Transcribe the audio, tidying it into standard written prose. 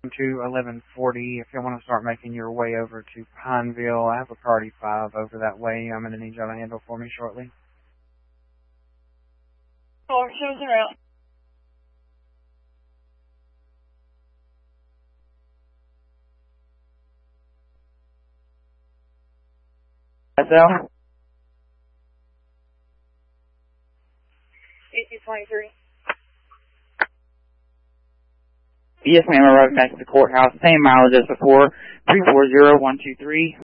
to 1140. If you want to start making your way over to Pineville, I have a priority 5 over that way. I'm going to need y'all to handle for me shortly. Oh, shows around. SL? 1823. Yes, ma'am. I rode back to the courthouse. Same mileage as before. 340123.